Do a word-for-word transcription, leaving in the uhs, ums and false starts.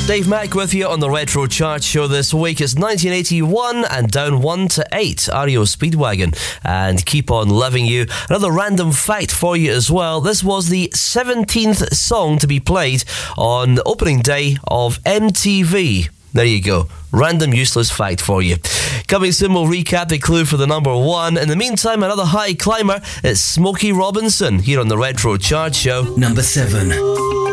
Dave Mack with you on the Retro Chart Show this week. It's nineteen eighty-one and down one to eight, R E O Speedwagon and Keep On Loving You. Another random fact for you as well. This was the seventeenth song to be played on opening day of M T V. There you go. Random useless fact for you. Coming soon, we'll recap the clue for the number one. In the meantime, another high climber. It's Smokey Robinson here on the Retro Chart Show. Number seven.